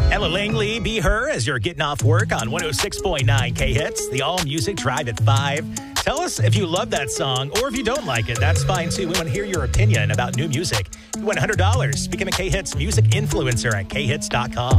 Ella Langley, Be Her, as you're getting off work on 106.9 K-Hits, the all-music drive at 5. Tell us if you love that song, or if you don't like it. That's fine, too. We want to hear your opinion about new music. You win $100. Become a K-Hits music influencer at khits.com.